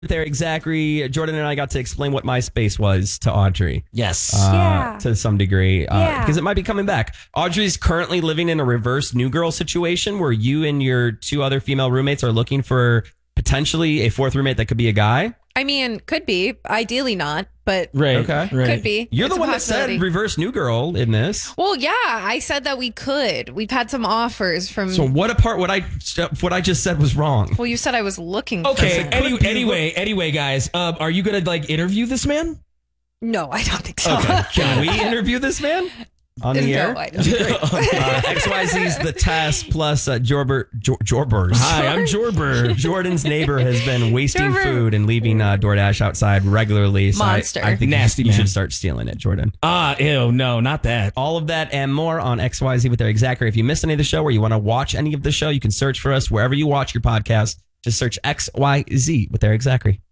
Eric Zachary. Jordan and I got to explain what MySpace was to Audrey. Yes. To some degree. Yeah. Because it might be coming back. Audrey's currently living in a reverse New Girl situation where you and your two other female roommates are looking for potentially a fourth roommate that could be a guy. I mean, could be. Ideally not, but Right. Okay. Right. could be. You're It's the a one that said possibility. reverse New Girl in this. Well, yeah, I said that we could. We've had some offers from. So what I just said was wrong? Well, you said I was looking. Okay. For Anyway, guys, are you gonna interview this man? No, I don't think so. Okay. Can we interview this man on the air? No, I don't. XYZ's The Test plus Jorbers. Hi, I'm Jorber. Jordan's neighbor has been wasting Jorber. food and leaving DoorDash outside regularly. So Monster. I think Nasty you man. should start stealing it, Jordan. Ew, no, not that. All of that and more on XYZ with Eric Zachary. If you missed any of the show or you want to watch any of the show, you can search for us wherever you watch your podcast. Just search XYZ with Eric Zachary.